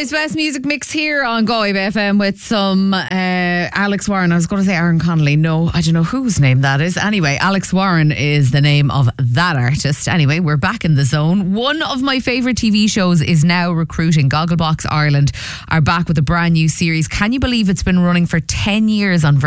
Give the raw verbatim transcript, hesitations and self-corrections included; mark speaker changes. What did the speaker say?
Speaker 1: Galway's best music mix here on Galway F M with some uh, Alex Warren. I was going to say Aaron Connolly. No, I don't know whose name that is. Anyway, Alex Warren is the name of that artist. Anyway, we're back in the zone. One of my favourite T V shows is now recruiting. Gogglebox Ireland are back with a brand new series. Can you believe it's been running for ten years on Virgin?